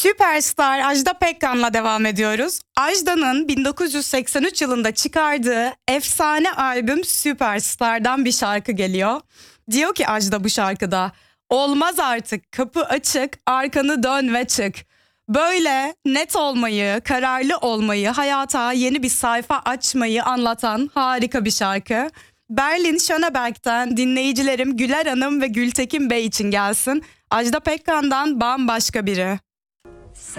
Süperstar Ajda Pekkan'la devam ediyoruz. Ajda'nın 1983 yılında çıkardığı efsane albüm Süperstar'dan bir şarkı geliyor. Diyor ki Ajda bu şarkıda, olmaz artık, kapı açık, arkanı dön ve çık. Böyle net olmayı, kararlı olmayı, hayata yeni bir sayfa açmayı anlatan harika bir şarkı. Berlin Schöneberg'ten dinleyicilerim Güler Hanım ve Gültekin Bey için gelsin. Ajda Pekkan'dan Bambaşka Biri.